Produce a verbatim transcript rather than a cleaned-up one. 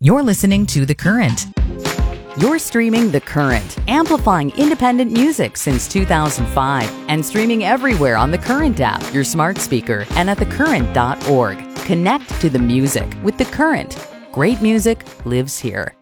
You're listening to The Current. You're streaming The Current, amplifying independent music since two thousand five and streaming everywhere on The Current app, your smart speaker, and at the current dot org. Connect to the music with The Current. Great music lives here.